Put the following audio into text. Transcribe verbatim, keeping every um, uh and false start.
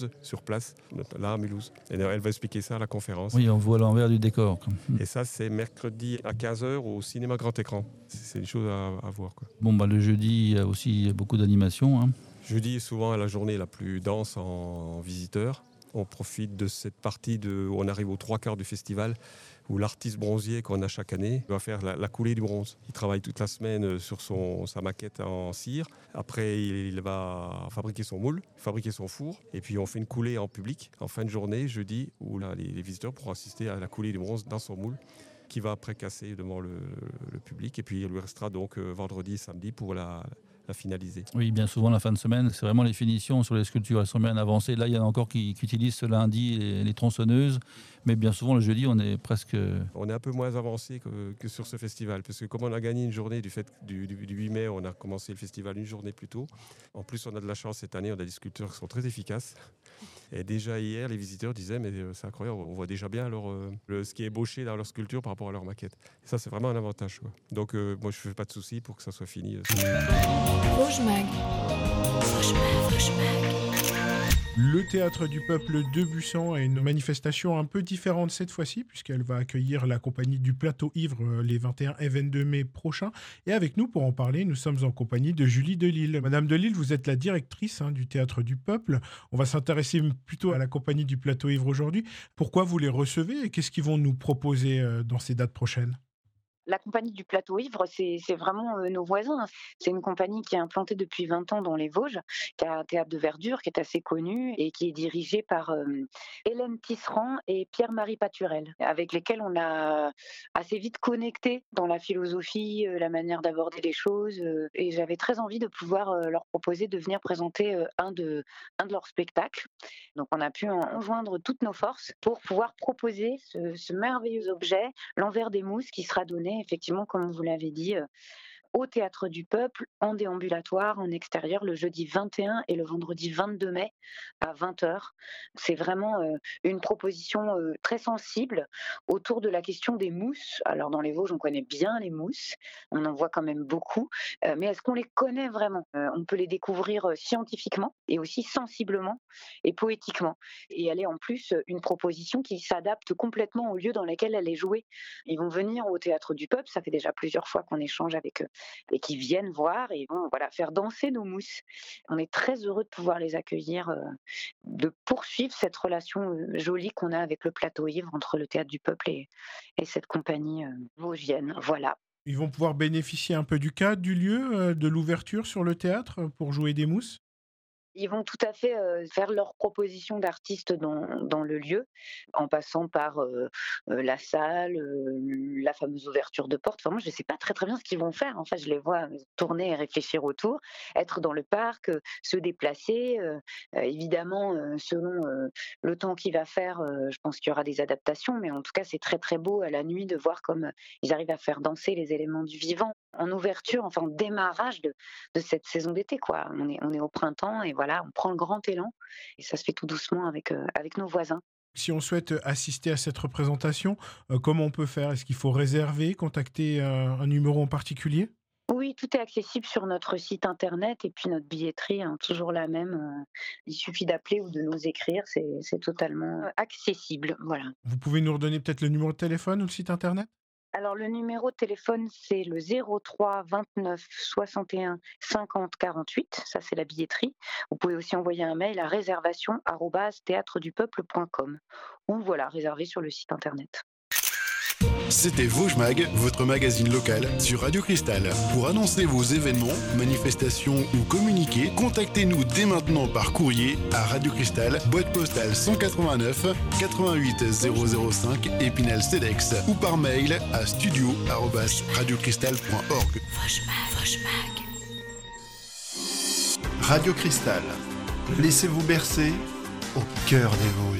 sur place, là à Mulhouse. Et elle va expliquer ça à la conférence. Oui, on voit l'envers du décor. Et ça, c'est mercredi à quinze heures au cinéma Grand Écran. C'est une chose à, à voir, quoi. Bon, bah, le jeudi, il y a aussi beaucoup d'animations. Hein. Jeudi est souvent la journée la plus dense en, en visiteurs. On profite de cette partie de, où on arrive aux trois quarts du festival, où l'artiste bronzier qu'on a chaque année va faire la, la coulée du bronze. Il travaille toute la semaine sur son, sa maquette en cire. Après, il, il va fabriquer son moule, fabriquer son four. Et puis, on fait une coulée en public, en fin de journée, jeudi, où là, les, les visiteurs pourront assister à la coulée du bronze dans son moule, qui va après casser devant le, le public. Et puis, il lui restera donc euh, vendredi et samedi pour la... à finaliser. Oui, bien souvent la fin de semaine, c'est vraiment les finitions sur les sculptures, elles sont bien avancées. Là, il y en a encore qui, qui utilisent ce lundi les, les tronçonneuses, mais bien souvent le jeudi, on est presque... On est un peu moins avancé que, que sur ce festival, parce que comme on a gagné une journée du, fait, du, du, du huit mai, on a commencé le festival une journée plus tôt. En plus, on a de la chance cette année, on a des sculpteurs qui sont très efficaces. Et déjà hier, les visiteurs disaient, mais c'est incroyable, on voit déjà bien leur, euh, le, ce qui est ébauché dans leur sculpture par rapport à leur maquette. Et ça, c'est vraiment un avantage, quoi. Donc, euh, moi, je ne fais pas de soucis pour que ça soit fini. Vosgemag. Le Théâtre du Peuple de Busan a une manifestation un peu différente cette fois-ci, puisqu'elle va accueillir la compagnie du Plateau Ivre les vingt et un et vingt-deux mai prochains. Et avec nous, pour en parler, nous sommes en compagnie de Julie Delisle. Madame Delisle, vous êtes la directrice hein, du Théâtre du Peuple. On va s'intéresser plutôt à la compagnie du Plateau Ivre aujourd'hui. Pourquoi vous les recevez et qu'est-ce qu'ils vont nous proposer dans ces dates prochaines ? La compagnie du Plateau Ivre, c'est, c'est vraiment euh, nos voisins. C'est une compagnie qui est implantée depuis vingt ans dans les Vosges, qui a un théâtre de verdure qui est assez connu et qui est dirigée par euh, Hélène Tisserand et Pierre-Marie Paturel, avec lesquels on a assez vite connecté dans la philosophie, euh, la manière d'aborder les choses. Euh, et j'avais très envie de pouvoir euh, leur proposer de venir présenter euh, un, de, un de leurs spectacles. Donc on a pu en joindre toutes nos forces pour pouvoir proposer ce, ce merveilleux objet, l'envers des mousses, qui sera donné effectivement, comme vous l'avez dit, euh, au Théâtre du Peuple, en déambulatoire, en extérieur, le jeudi vingt et un et le vendredi vingt-deux mai à vingt heures. C'est vraiment euh, une proposition euh, très sensible autour de la question des mousses. Alors dans les Vosges, on connaît bien les mousses, on en voit quand même beaucoup, euh, mais est-ce qu'on les connaît vraiment ? euh, On peut les découvrir euh, scientifiquement et aussi sensiblement et poétiquement. Et elle est en plus une proposition qui s'adapte complètement au lieu dans lequel elle est jouée. Ils vont venir au Théâtre du Peuple, ça fait déjà plusieurs fois qu'on échange avec eux, et qui viennent voir et vont voilà, faire danser nos mousses. On est très heureux de pouvoir les accueillir, euh, de poursuivre cette relation euh, jolie qu'on a avec le Plateau Ivre entre le Théâtre du Peuple et, et cette compagnie euh, vosgienne. Voilà. Ils vont pouvoir bénéficier un peu du cadre, du lieu, euh, de l'ouverture sur le théâtre pour jouer des mousses ? Ils vont tout à fait euh, faire leur proposition d'artistes dans, dans le lieu, en passant par euh, euh, la salle, euh, la fameuse ouverture de porte. Enfin, moi, je ne sais pas très très bien ce qu'ils vont faire. En fait, je les vois tourner et réfléchir autour, être dans le parc, euh, se déplacer. Euh, euh, évidemment, euh, selon euh, le temps qu'il va faire, euh, je pense qu'il y aura des adaptations, mais en tout cas, c'est très très beau à la nuit de voir comme euh, ils arrivent à faire danser les éléments du vivant. En ouverture, enfin en démarrage de, de cette saison d'été, quoi. On est, on est au printemps et voilà, on prend le grand élan et ça se fait tout doucement avec, euh, avec nos voisins. Si on souhaite assister à cette représentation, euh, comment on peut faire ? Est-ce qu'il faut réserver, contacter euh, un numéro en particulier ? Oui, tout est accessible sur notre site internet et puis notre billetterie, hein, toujours la même. Euh, il suffit d'appeler ou de nous écrire, c'est, c'est totalement accessible. Voilà. Vous pouvez nous redonner peut-être le numéro de téléphone ou le site internet ? Alors, le numéro de téléphone, c'est le zéro trois vingt-neuf soixante et un cinquante quarante-huit. Ça, c'est la billetterie. Vous pouvez aussi envoyer un mail à réservation arobase théâtre du peuple point com ou voilà, réserver sur le site internet. C'était Vosgemag, votre magazine local sur Radio Cristal. Pour annoncer vos événements, manifestations ou communiquer, contactez-nous dès maintenant par courrier à Radio Cristal, boîte postale cent quatre-vingt-neuf quatre-vingt-huit zéro zéro cinq Épinal Cedex ou par mail à studio arobase radiocristal point org. Radio Cristal. Laissez-vous bercer au cœur des Vosges.